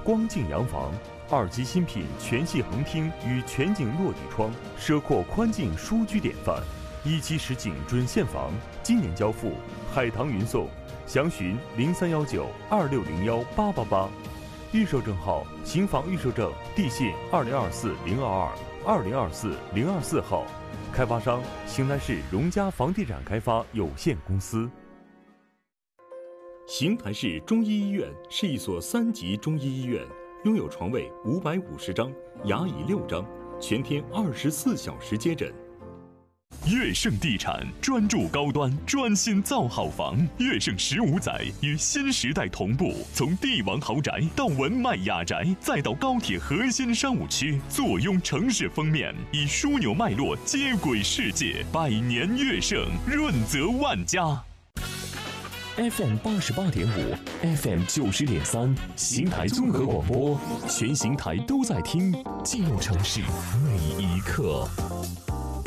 光净洋房，2级新品全系横厅与全景落地窗，奢阔宽进舒居典范。1期实景准现房，今年交付，海棠云送，详询031926018888。预售证号：新房预售证，地信2024-022、2024-024号，开发商：邢台市荣嘉房地产开发有限公司。邢台市中医医院是一所3级中医医院，拥有床位550张，牙椅6张，全天24小时接诊。 悦盛地产专注高端，专心造好房。悦盛15载与新时代同步，从帝王豪宅到文迈雅宅，再到高铁核心商务区，坐拥城市封面，以枢纽脉络接轨世界。100年悦盛，润泽万家。 FM 88.5 ，FM 90.3，邢台综合广播，全邢台都在听，记录城市每一刻。